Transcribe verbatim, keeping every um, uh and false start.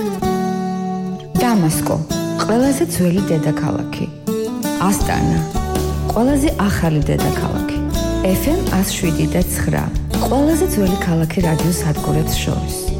დამასკო, ყველაზე ძველი დედაქალაქი. ასტანა, ყველაზე ახალი დედაქალაქი. ეფ ემ one oh seven და nine, ყველაზე ძველი ქალაქი რადიოს სადგურებს შორის.